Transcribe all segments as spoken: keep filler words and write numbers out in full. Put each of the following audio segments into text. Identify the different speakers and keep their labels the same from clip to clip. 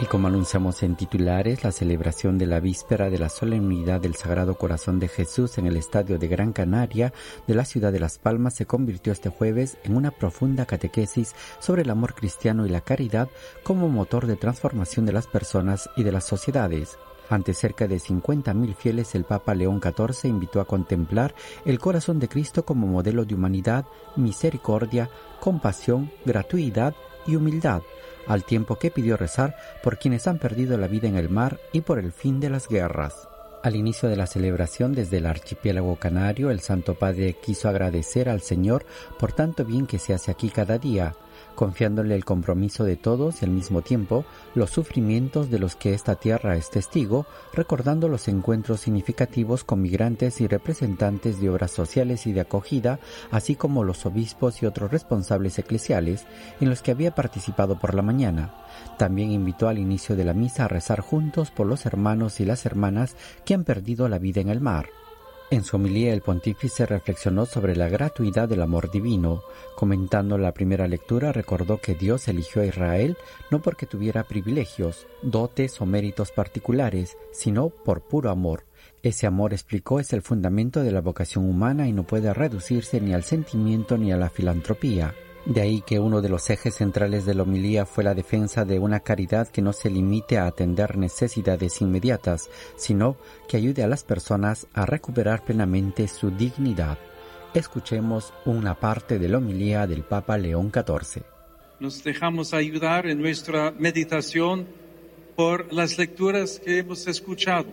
Speaker 1: Y como anunciamos en titulares, la celebración de la víspera de la solemnidad del Sagrado Corazón de Jesús en el Estadio de Gran Canaria de la ciudad de Las Palmas se convirtió este jueves en una profunda catequesis sobre el amor cristiano y la caridad como motor de transformación de las personas y de las sociedades. Ante cerca de cincuenta mil fieles, el Papa León catorce invitó a contemplar el corazón de Cristo como modelo de humanidad, misericordia, compasión, gratuidad y humildad, al tiempo que pidió rezar por quienes han perdido la vida en el mar y por el fin de las guerras. Al inicio de la celebración desde el archipiélago canario, el Santo Padre quiso agradecer al Señor por tanto bien que se hace aquí cada día, confiándole el compromiso de todos y al mismo tiempo los sufrimientos de los que esta tierra es testigo, recordando los encuentros significativos con migrantes y representantes de obras sociales y de acogida, así como los obispos y otros responsables eclesiales en los que había participado por la mañana. También invitó al inicio de la misa a rezar juntos por los hermanos y las hermanas que han perdido la vida en el mar. En su homilía, el pontífice reflexionó sobre la gratuidad del amor divino. Comentando la primera lectura, recordó que Dios eligió a Israel no porque tuviera privilegios, dotes o méritos particulares, sino por puro amor. Ese amor, explicó, es el fundamento de la vocación humana y no puede reducirse ni al sentimiento ni a la filantropía. De ahí que uno de los ejes centrales de la homilía fue la defensa de una caridad que no se limite a atender necesidades inmediatas, sino que ayude a las personas a recuperar plenamente su dignidad. Escuchemos una parte de la homilía del Papa León catorce.
Speaker 2: Nos dejamos ayudar en nuestra meditación por las lecturas que hemos escuchado.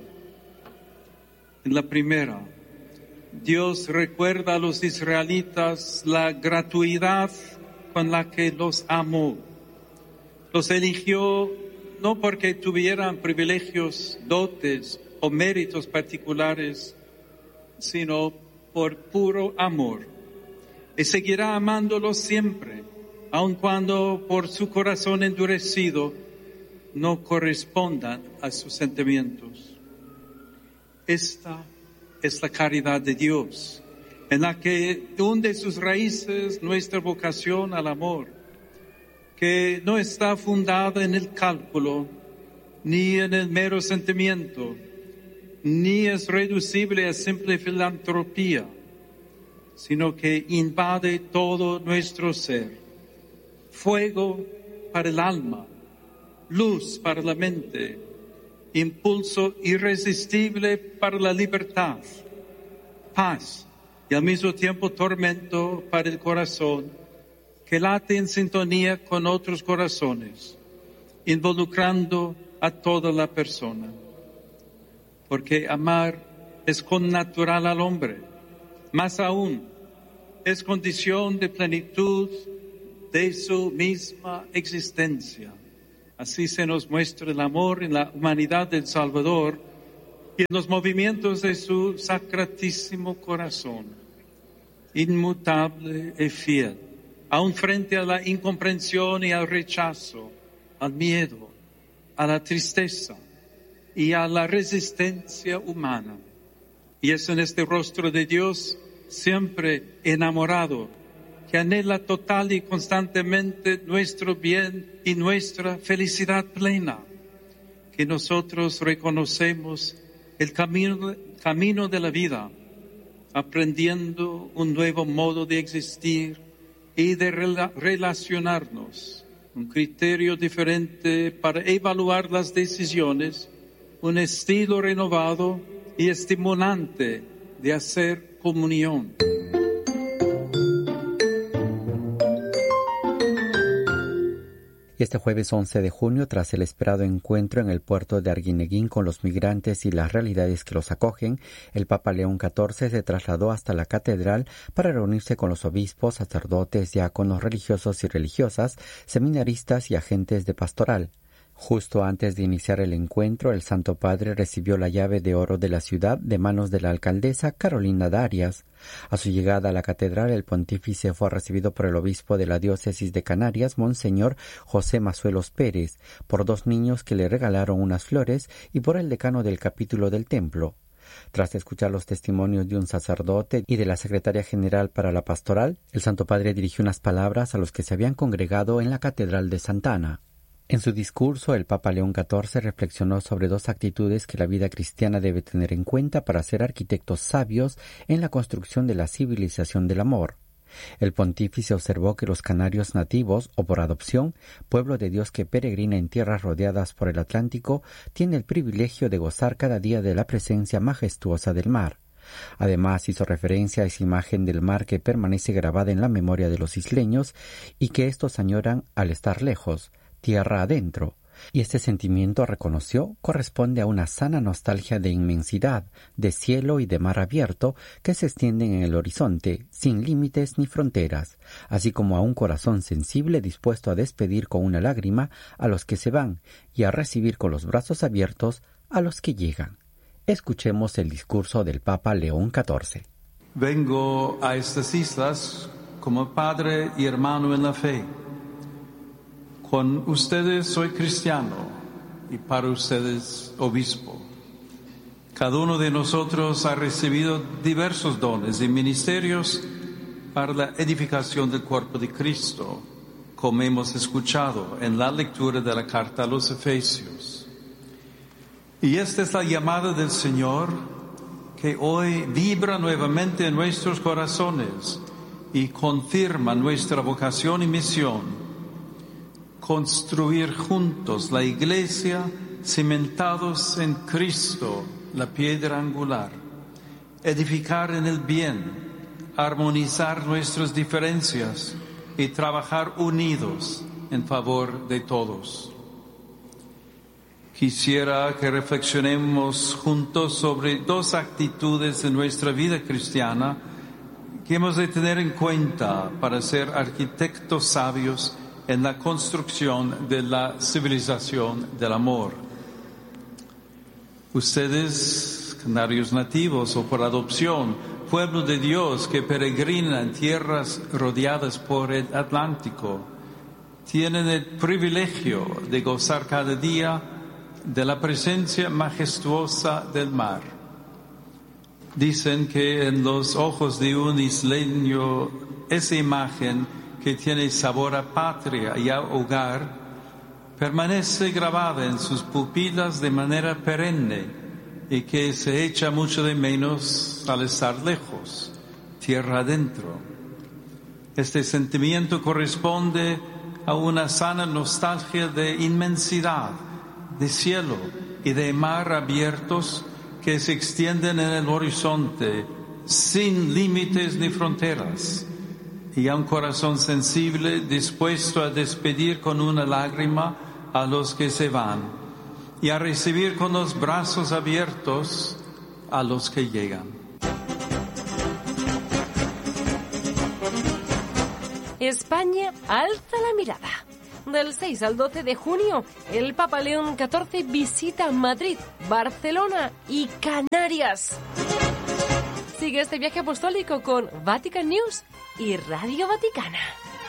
Speaker 2: En la primera, Dios recuerda a los israelitas la gratuidad con la que los amó. Los eligió no porque tuvieran privilegios, dotes o méritos particulares, sino por puro amor. Y seguirá amándolos siempre, aun cuando por su corazón endurecido no correspondan a sus sentimientos. Esta es la caridad de Dios, en la que hunde sus raíces nuestra vocación al amor, que no está fundada en el cálculo, ni en el mero sentimiento, ni es reducible a simple filantropía, sino que invade todo nuestro ser. Fuego para el alma, luz para la mente, impulso irresistible para la libertad, paz y al mismo tiempo tormento para el corazón que late en sintonía con otros corazones, involucrando a toda la persona. Porque amar es connatural al hombre, más aún es condición de plenitud de su misma existencia. Así se nos muestra el amor en la humanidad del Salvador y en los movimientos de su sacratísimo corazón, inmutable y fiel, aun frente a la incomprensión y al rechazo, al miedo, a la tristeza y a la resistencia humana. Y es en este rostro de Dios siempre enamorado, que anhela total y constantemente nuestro bien y nuestra felicidad plena, que nosotros reconocemos el camino, camino de la vida, aprendiendo un nuevo modo de existir y de rela- relacionarnos, un criterio diferente para evaluar las decisiones, un estilo renovado y estimulante de hacer comunión.
Speaker 1: Y este jueves once de junio, tras el esperado encuentro en el puerto de Arguineguín con los migrantes y las realidades que los acogen, el Papa León catorce se trasladó hasta la catedral para reunirse con los obispos, sacerdotes, diáconos, religiosos y religiosas, seminaristas y agentes de pastoral. Justo antes de iniciar el encuentro, el Santo Padre recibió la llave de oro de la ciudad de manos de la alcaldesa Carolina Darias. A su llegada a la catedral, el pontífice fue recibido por el obispo de la diócesis de Canarias, Monseñor José Mazuelos Pérez, por dos niños que le regalaron unas flores y por el decano del capítulo del templo. Tras escuchar los testimonios de un sacerdote y de la secretaria general para la pastoral, el Santo Padre dirigió unas palabras a los que se habían congregado en la catedral de Santa Ana. En su discurso, el Papa León catorce reflexionó sobre dos actitudes que la vida cristiana debe tener en cuenta para ser arquitectos sabios en la construcción de la civilización del amor. El pontífice observó que los canarios nativos, o por adopción, pueblo de Dios que peregrina en tierras rodeadas por el Atlántico, tiene el privilegio de gozar cada día de la presencia majestuosa del mar. Además, hizo referencia a esa imagen del mar que permanece grabada en la memoria de los isleños y que éstos añoran al estar lejos, tierra adentro. Y este sentimiento, reconoció, corresponde a una sana nostalgia de inmensidad, de cielo y de mar abierto que se extienden en el horizonte, sin límites ni fronteras, así como a un corazón sensible dispuesto a despedir con una lágrima a los que se van y a recibir con los brazos abiertos a los que llegan. Escuchemos el discurso del Papa León catorce.
Speaker 2: Vengo a estas islas como padre y hermano en la fe. Con ustedes soy cristiano y para ustedes obispo. Cada uno de nosotros ha recibido diversos dones y ministerios para la edificación del cuerpo de Cristo, como hemos escuchado en la lectura de la carta a los Efesios. Y esta es la llamada del Señor que hoy vibra nuevamente en nuestros corazones y confirma nuestra vocación y misión. Construir juntos la Iglesia, cimentados en Cristo, la piedra angular. Edificar en el bien, armonizar nuestras diferencias y trabajar unidos en favor de todos. Quisiera que reflexionemos juntos sobre dos actitudes de nuestra vida cristiana que hemos de tener en cuenta para ser arquitectos sabios en la construcción de la civilización del amor. Ustedes, canarios nativos o por adopción, pueblo de Dios que peregrina en tierras rodeadas por el Atlántico, tienen el privilegio de gozar cada día de la presencia majestuosa del mar. Dicen que en los ojos de un isleño esa imagen que tiene sabor a patria y a hogar, permanece grabada en sus pupilas de manera perenne y que se echa mucho de menos al estar lejos, tierra adentro. Este sentimiento corresponde a una sana nostalgia de inmensidad, de cielo y de mar abiertos que se extienden en el horizonte sin límites ni fronteras. Y a un corazón sensible dispuesto a despedir con una lágrima a los que se van y a recibir con los brazos abiertos a los que llegan.
Speaker 3: España alza la mirada. Del seis al doce de junio, el Papa León catorce visita Madrid, Barcelona y Canarias. Sigue este viaje apostólico con Vatican News y Radio Vaticana.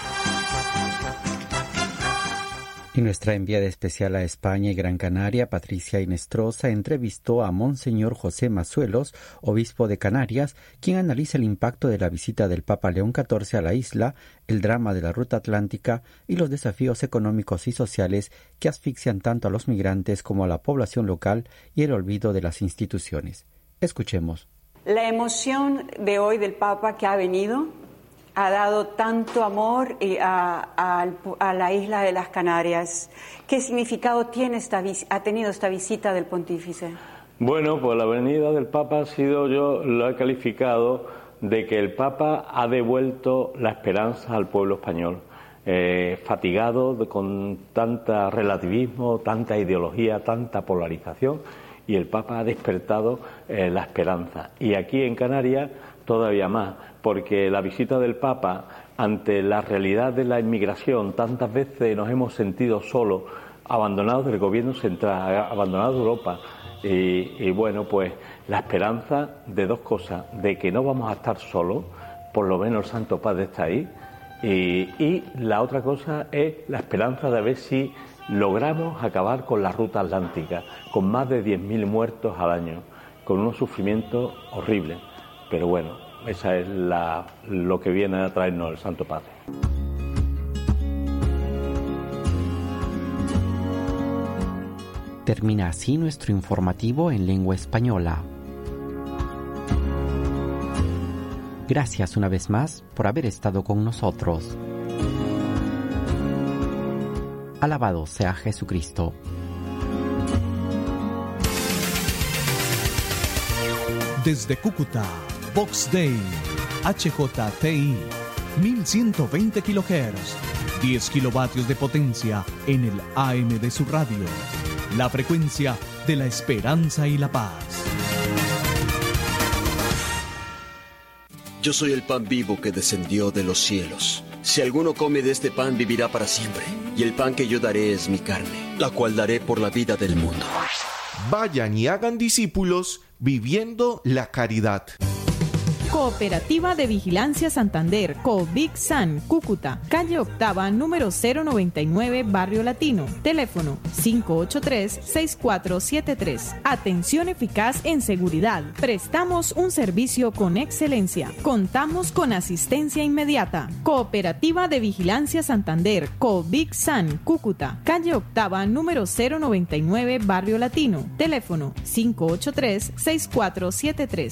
Speaker 1: Y nuestra enviada especial a España y Gran Canaria, Patricia Inestrosa, entrevistó a Monseñor José Mazuelos, obispo de Canarias, quien analiza el impacto de la visita del Papa León catorce a la isla, el drama de la ruta atlántica y los desafíos económicos y sociales que asfixian tanto a los migrantes como a la población local y el olvido de las instituciones. Escuchemos.
Speaker 4: La emoción de hoy del Papa que ha venido ha dado tanto amor a, a, a la isla de las Canarias. ¿Qué significado tiene esta, ha tenido esta visita del pontífice?
Speaker 5: Bueno, pues la venida del Papa ha sido, yo lo he calificado de que el Papa ha devuelto la esperanza al pueblo español, eh, fatigado de, con tanta relativismo, tanta ideología, tanta polarización, y el Papa ha despertado eh, la esperanza. Y aquí en Canarias todavía más, porque la visita del Papa ante la realidad de la inmigración, tantas veces nos hemos sentido solos, abandonados del gobierno central, abandonados de Europa, y, y bueno, pues la esperanza de dos cosas, de que no vamos a estar solos, por lo menos el Santo Padre está ahí, y, y la otra cosa es la esperanza de ver si logramos acabar con la ruta atlántica, con más de diez mil muertos al año, con unos sufrimientos horribles. Pero bueno, esa es la, lo que viene a traernos el Santo Padre.
Speaker 1: Termina así nuestro informativo en lengua española. Gracias una vez más por haber estado con nosotros. Alabado sea Jesucristo.
Speaker 6: Desde Cúcuta, Vox Day, H J T I, mil ciento veinte kilohertz, diez kilovatios de potencia en el A M de su radio. La frecuencia de la esperanza y la paz.
Speaker 7: Yo soy el pan vivo que descendió de los cielos. Si alguno come de este pan, vivirá para siempre. Y el pan que yo daré es mi carne, la cual daré por la vida del mundo.
Speaker 8: Vayan y hagan discípulos viviendo la caridad.
Speaker 9: Cooperativa de Vigilancia Santander, Covic-San, Cúcuta, calle Octava, número cero noventa y nueve, Barrio Latino. Teléfono cinco ocho tres, seis cuatro siete tres. Atención eficaz en seguridad. Prestamos un servicio con excelencia. Contamos con asistencia inmediata. Cooperativa de Vigilancia Santander, Covic-San, Cúcuta, calle Octava, número cero noventa y nueve, Barrio Latino. Teléfono cinco ocho tres, seis cuatro siete tres.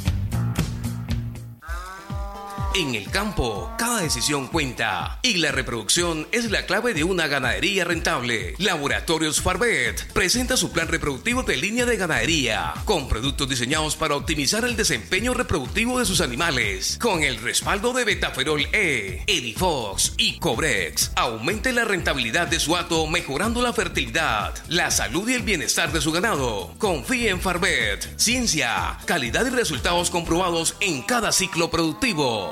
Speaker 10: En el campo, cada decisión cuenta y la reproducción es la clave de una ganadería rentable. Laboratorios Farvet presenta su plan reproductivo de línea de ganadería con productos diseñados para optimizar el desempeño reproductivo de sus animales. Con el respaldo de Betaferol E, Edifox y Cobrex, aumente la rentabilidad de su hato mejorando la fertilidad, la salud y el bienestar de su ganado. Confíe en Farvet, ciencia, calidad y resultados comprobados en cada ciclo productivo.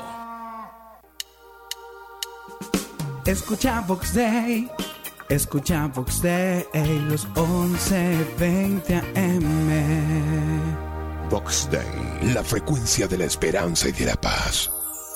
Speaker 11: Escucha Vox Day, escucha Vox Day, los once veinte A M.
Speaker 12: Vox Day, la frecuencia de la esperanza y de la paz.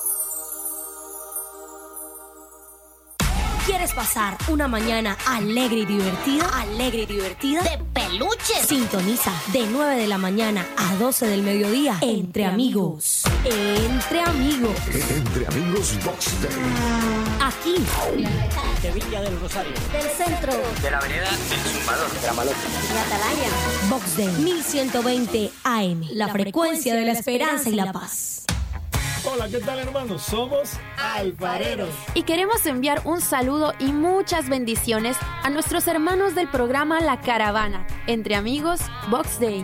Speaker 13: ¿Quieres pasar una mañana alegre y divertida? Alegre y divertida. De peluches. Sintoniza de nueve de la mañana a doce del mediodía. Entre, Entre amigos. amigos. Entre amigos.
Speaker 12: Entre amigos Vox Day.
Speaker 13: Aquí.
Speaker 14: De Villa del Rosario.
Speaker 13: Del centro.
Speaker 14: De la avenida El Zumbador. De la Maloca.
Speaker 13: De Atalaya. Vox Day. mil ciento veinte A M. La, la frecuencia de la esperanza y la paz.
Speaker 15: Hola, ¿qué tal, hermanos? Somos Alfareros.
Speaker 16: Y queremos enviar un saludo y muchas bendiciones a nuestros hermanos del programa La Caravana, Entre Amigos, Vox Day.